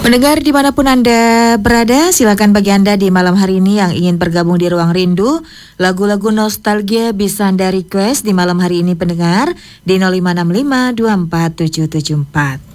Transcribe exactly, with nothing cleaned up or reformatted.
Pendengar dimanapun Anda berada, silakan bagi Anda di malam hari ini yang ingin bergabung di Ruang Rindu, lagu-lagu nostalgia bisa Anda request di malam hari ini pendengar di nol lima enam lima dua empat tujuh tujuh empat.